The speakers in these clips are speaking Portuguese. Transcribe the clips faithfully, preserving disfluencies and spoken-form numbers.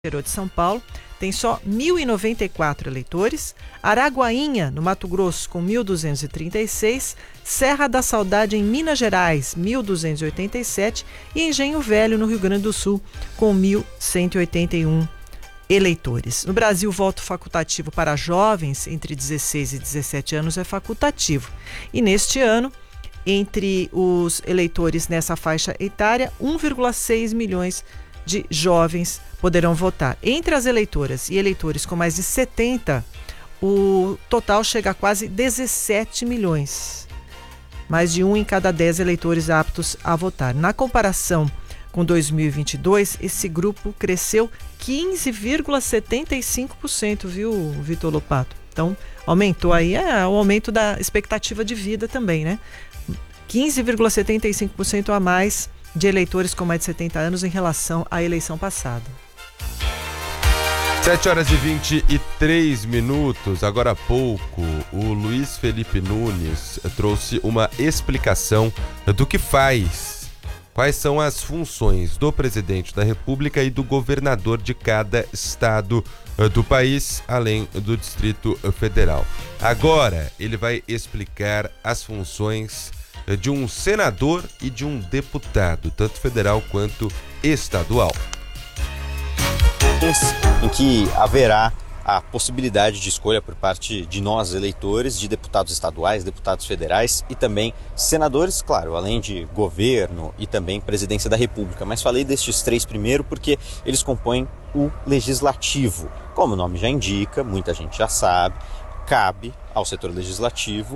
interior de São Paulo, tem só mil e noventa e quatro eleitores, Araguainha, no Mato Grosso, com mil duzentos e trinta e seis, Serra da Saudade, em Minas Gerais, mil duzentos e oitenta e sete e Engenho Velho, no Rio Grande do Sul, com mil cento e oitenta e um eleitores. No Brasil, o voto facultativo para jovens entre dezesseis e dezessete anos é facultativo. E neste ano, entre os eleitores nessa faixa etária, um vírgula seis milhões de jovens poderão votar. Entre as eleitoras e eleitores com mais de setenta, o total chega a quase dezessete milhões. Mais de um em cada dez eleitores aptos a votar. Na comparação com dois mil e vinte e dois, esse grupo cresceu quinze vírgula setenta e cinco por cento, viu, Vitor Lopato? Então, aumentou aí é, o aumento da expectativa de vida também, né? quinze vírgula setenta e cinco por cento a mais de eleitores com mais de setenta anos em relação à eleição passada. sete horas e vinte e três minutos. Agora há pouco, o Luiz Felipe Nunes trouxe uma explicação do que faz, quais são as funções do presidente da República e do governador de cada estado do país, além do Distrito Federal. Agora, ele vai explicar as funções de um senador e de um deputado, tanto federal quanto estadual. Em que haverá a possibilidade de escolha por parte de nós, eleitores, de deputados estaduais, deputados federais e também senadores, claro, além de governo e também presidência da República. Mas falei destes três primeiro porque eles compõem o legislativo. Como o nome já indica, muita gente já sabe, cabe ao setor legislativo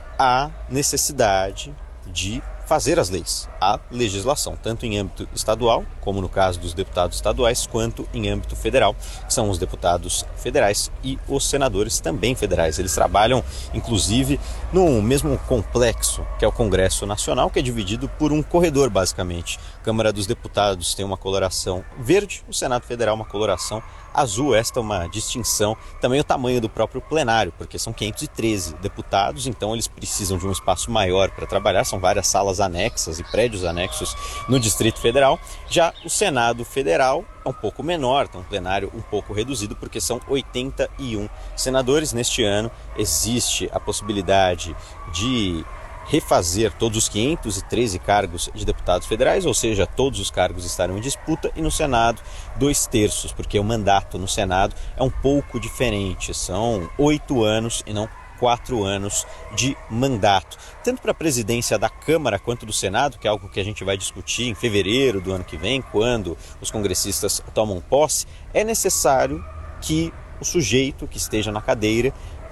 a necessidade de fazer as leis, a legislação, tanto em âmbito estadual, como no caso dos deputados estaduais, quanto em âmbito federal, que são os deputados federais e os senadores também federais. Eles trabalham, inclusive, no mesmo complexo, que é o Congresso Nacional, que é dividido por um corredor, basicamente. A Câmara dos Deputados tem uma coloração verde, o Senado Federal uma coloração azul. Esta é uma distinção, também o tamanho do próprio plenário, porque são quinhentos e treze deputados, então eles precisam de um espaço maior para trabalhar, são várias salas anexas e prédios anexos no Distrito Federal. Já o Senado Federal é um pouco menor, tem um plenário um pouco reduzido, porque são oitenta e um senadores. Neste ano existe a possibilidade de refazer todos os quinhentos e treze cargos de deputados federais, ou seja, todos os cargos estarão em disputa, e no Senado, dois terços, porque o mandato no Senado é um pouco diferente, são oito anos e não quatro anos de mandato. Tanto para a presidência da Câmara quanto do Senado, que é algo que a gente vai discutir em fevereiro do ano que vem, quando os congressistas tomam posse, é necessário que o sujeito que esteja na cadeira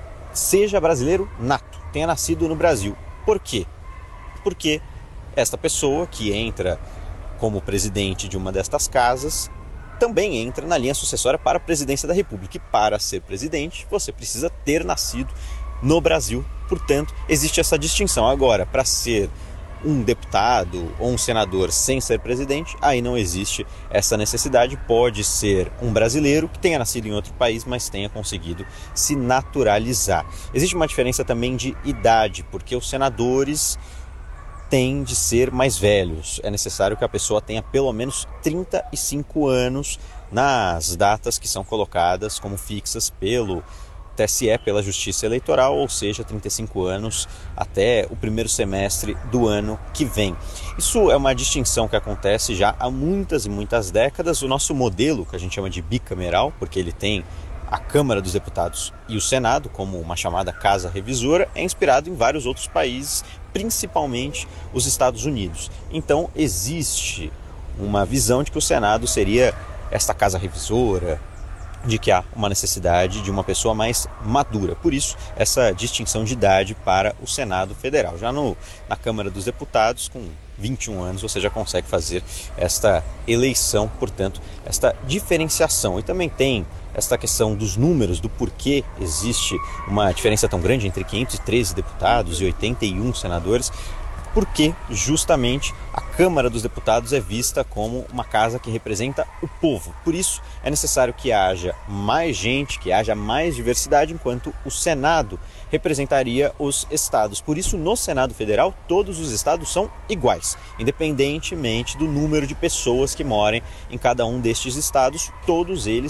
seja brasileiro nato, tenha nascido no Brasil. Por quê? Porque esta pessoa que entra como presidente de uma destas casas também entra na linha sucessória para a presidência da República. E para ser presidente, você precisa ter nascido no Brasil. Portanto, existe essa distinção. Agora, para ser um deputado ou um senador sem ser presidente, aí não existe essa necessidade. Pode ser um brasileiro que tenha nascido em outro país, mas tenha conseguido se naturalizar. Existe uma diferença também de idade, porque os senadores têm de ser mais velhos. É necessário que a pessoa tenha pelo menos trinta e cinco anos nas datas que são colocadas como fixas pelo T S E, pela Justiça Eleitoral, ou seja, trinta e cinco anos até o primeiro semestre do ano que vem. Isso é uma distinção que acontece já há muitas e muitas décadas. O nosso modelo, que a gente chama de bicameral, porque ele tem a Câmara dos Deputados e o Senado como uma chamada casa revisora, é inspirado em vários outros países, principalmente os Estados Unidos. Então existe uma visão de que o Senado seria esta casa revisora, de que há uma necessidade de uma pessoa mais madura. Por isso, essa distinção de idade para o Senado Federal. Já no, na Câmara dos Deputados, com vinte e um anos, você já consegue fazer esta eleição, portanto, esta diferenciação. E também tem esta questão dos números, do porquê existe uma diferença tão grande entre quinhentos e treze deputados e oitenta e um senadores. porque justamente a Câmara dos Deputados é vista como uma casa que representa o povo. Por isso é necessário que haja mais gente, que haja mais diversidade, enquanto o Senado representaria os estados. Por isso, no Senado Federal, todos os estados são iguais, independentemente do número de pessoas que morem em cada um destes estados, todos eles